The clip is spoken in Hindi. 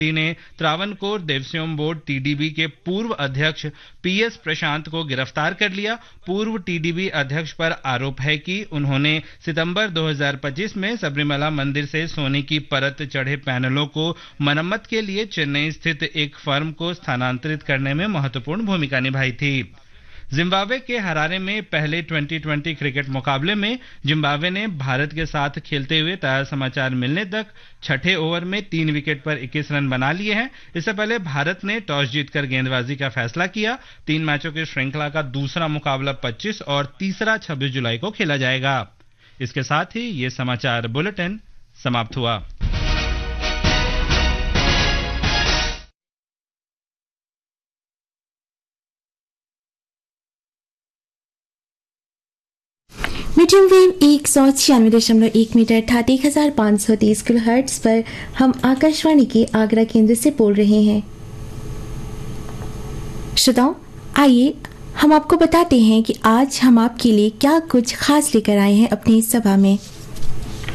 ने त्रावणकोर देवस्यम बोर्ड टीडीबी के पूर्व अध्यक्ष पीएस प्रशांत को गिरफ्तार कर लिया। पूर्व टीडीबी अध्यक्ष पर आरोप है कि उन्होंने सितंबर 2025 में सबरीमला मंदिर से सोने की परत चढ़े पैनलों को मरम्मत के लिए चेन्नई स्थित एक फर्म को स्थानांतरित करने में महत्वपूर्ण भूमिका निभाई थी। जिम्बाब्वे के हरारे में पहले 2020 क्रिकेट मुकाबले में जिम्बाब्वे ने भारत के साथ खेलते हुए ताजा समाचार मिलने तक छठे ओवर में 3 विकेट पर 21 रन बना लिए हैं। इससे पहले भारत ने टॉस जीतकर गेंदबाजी का फैसला किया। 3 मैचों की श्रृंखला का दूसरा मुकाबला 25 और तीसरा 26 जुलाई को खेला जाएगा। इसके साथ ही ये समाचार बुलेटिन समाप्त हुआ। मीडियम वेव 196.1 मीटर अर्थात 1530 किलोहर्ट्ज पर हम आकाशवाणी के आगरा केंद्र से बोल रहे हैं। श्रोताओं, आइए हम आपको बताते हैं कि आज हम आपके लिए क्या कुछ खास लेकर आए हैं अपनी सभा में।